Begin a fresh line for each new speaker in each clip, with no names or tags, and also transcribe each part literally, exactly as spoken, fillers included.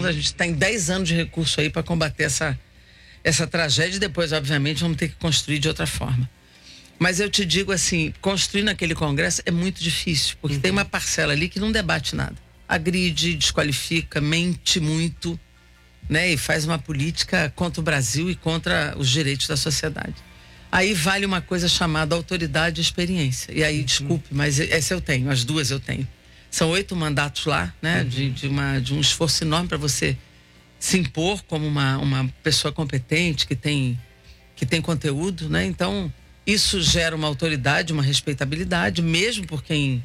a gente tem dez anos de recurso aí para combater essa, essa tragédia e depois, obviamente, vamos ter que construir de outra forma. Mas eu te digo assim, construir naquele congresso é muito difícil, porque uhum. tem uma parcela ali que não debate nada. Agride, desqualifica, mente muito, né? E faz uma política contra o Brasil e contra os direitos da sociedade. Aí vale uma coisa chamada autoridade e experiência. E aí, uhum. desculpe, mas essa eu tenho, as duas eu tenho. São oito mandatos lá, né? Uhum. De, de, uma, de um esforço enorme para você se impor como uma, uma pessoa competente, que tem, que tem conteúdo, né? Então, isso gera uma autoridade, uma respeitabilidade, mesmo por quem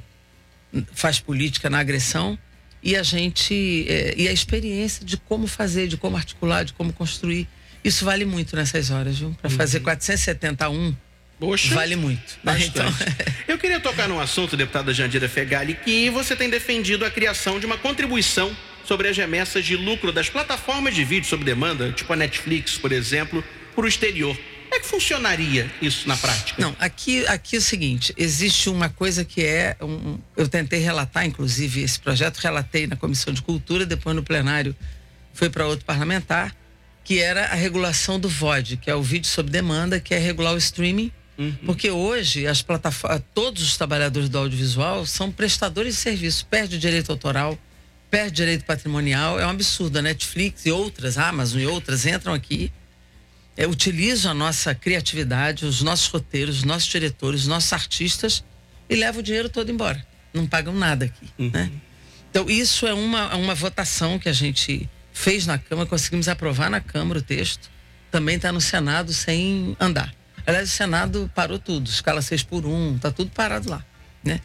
faz política na agressão. E a gente, é, e a experiência de como fazer, de como articular, de como construir. Isso vale muito nessas horas, viu? Para fazer uhum. quatrocentos e setenta e um, Poxa, vale muito. Né? Então...
Eu queria tocar num assunto, deputada Jandira Fegali, que você tem defendido a criação de uma contribuição sobre as remessas de lucro das plataformas de vídeo sob demanda, tipo a Netflix, por exemplo, para o exterior. Como é que funcionaria isso na prática?
Não, aqui, aqui é o seguinte, existe uma coisa que é, um, eu tentei relatar, inclusive, esse projeto, relatei na Comissão de Cultura, depois no plenário foi para outro parlamentar, que era a regulação do V O D, que é o vídeo sob demanda, que é regular o streaming, uhum. porque hoje as plataformas, todos os trabalhadores do audiovisual são prestadores de serviço, perde direito autoral, perde direito patrimonial, é um absurdo. A Netflix e outras, a Amazon e outras entram aqui, é, utilizam a nossa criatividade, os nossos roteiros, os nossos diretores, os nossos artistas e levam o dinheiro todo embora. Não pagam nada aqui, uhum. né? Então isso é uma, uma votação que a gente fez na Câmara, conseguimos aprovar na Câmara o texto, também está no Senado sem andar. Aliás, o Senado parou tudo, escala seis por um, está tudo parado lá, né?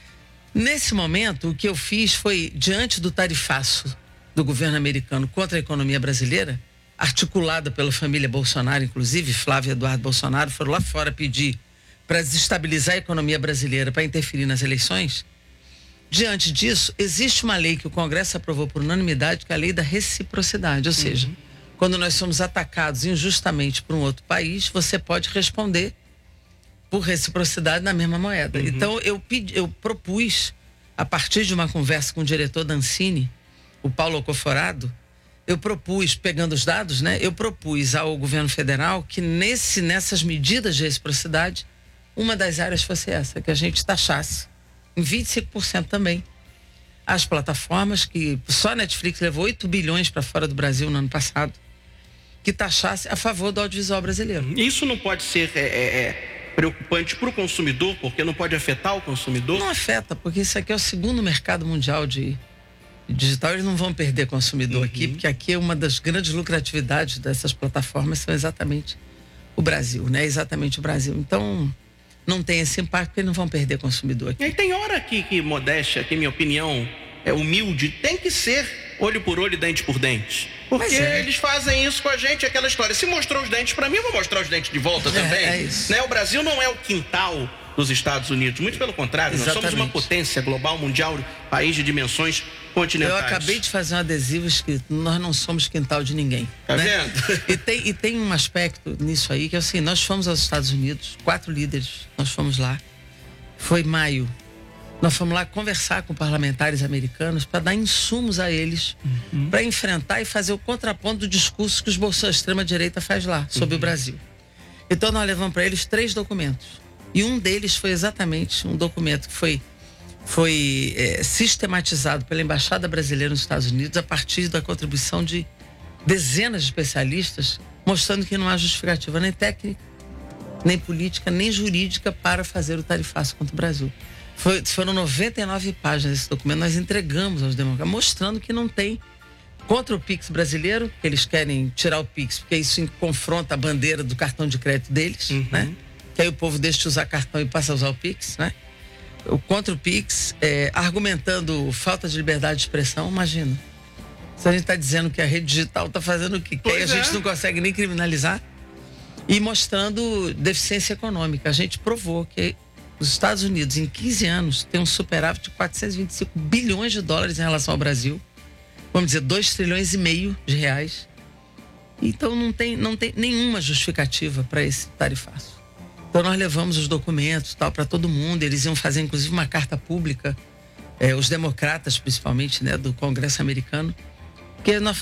Nesse momento, o que eu fiz foi, diante do tarifaço do governo americano contra a economia brasileira, articulada pela família Bolsonaro, inclusive, Flávio e Eduardo Bolsonaro, foram lá fora pedir para desestabilizar a economia brasileira, para interferir nas eleições. Diante disso, existe uma lei que o Congresso aprovou por unanimidade, que é a lei da reciprocidade. Ou seja, uhum. quando nós somos atacados injustamente por um outro país, você pode responder por reciprocidade na mesma moeda. Uhum. Então, eu, pedi, eu propus, a partir de uma conversa com o diretor da Ancine, o Paulo Ocoforado, eu propus, pegando os dados, né, eu propus ao governo federal que nesse, nessas medidas de reciprocidade, uma das áreas fosse essa, que a gente taxasse em vinte e cinco por cento também as plataformas, que só a Netflix levou oito bilhões para fora do Brasil no ano passado, que taxasse a favor do audiovisual brasileiro.
Isso não pode ser é, é, preocupante para o consumidor, porque não pode afetar o consumidor?
Não afeta, porque isso aqui é o segundo mercado mundial de digital, eles não vão perder consumidor uhum. aqui, porque aqui é uma das grandes lucratividades dessas plataformas, são exatamente o Brasil, né? Exatamente o Brasil. Então, não tem esse impacto, porque não vão perder consumidor aqui.
E aí tem hora aqui que modéstia, que minha opinião é humilde, tem que ser olho por olho, dente por dente. Porque é. eles fazem isso com a gente, aquela história. Se mostrou os dentes para mim, eu vou mostrar os dentes de volta também.
É, é isso.
Né? O Brasil não é o quintal dos Estados Unidos, muito pelo contrário, Exatamente. Nós somos uma potência global, mundial, país de dimensões continentais.
Eu acabei de fazer um adesivo escrito: nós não somos quintal de ninguém.
Tá
né?
vendo?
E tem, e tem um aspecto nisso aí, que é assim, nós fomos aos Estados Unidos, quatro líderes, nós fomos lá, foi maio, nós fomos lá conversar com parlamentares americanos para dar insumos a eles, uhum. para enfrentar e fazer o contraponto do discurso que os bolsões extrema-direita faz lá, sobre uhum. o Brasil. Então nós levamos para eles três documentos. E um deles foi exatamente um documento que foi, foi é, sistematizado pela Embaixada Brasileira nos Estados Unidos a partir da contribuição de dezenas de especialistas, mostrando que não há justificativa nem técnica, nem política, nem jurídica para fazer o tarifaço contra o Brasil. Foi, foram noventa e nove páginas desse documento, nós entregamos aos democratas, mostrando que não tem contra o Pix brasileiro, que eles querem tirar o Pix, porque isso confronta a bandeira do cartão de crédito deles, uhum. né? Que aí o povo deixa de usar cartão e passa a usar o Pix, né? O contra o Pix, é, argumentando falta de liberdade de expressão, imagina. Se a gente está dizendo que a rede digital está fazendo o que quer, a gente é. não consegue nem criminalizar. E mostrando deficiência econômica. A gente provou que os Estados Unidos, em quinze anos, tem um superávit de quatrocentos e vinte e cinco bilhões de dólares em relação ao Brasil. Vamos dizer, dois trilhões e meio de reais. Então não tem, não tem nenhuma justificativa para esse tarifaço. Então nós levamos os documentos tal para todo mundo, eles iam fazer inclusive uma carta pública, eh, os democratas principalmente, né, do Congresso americano, porque nós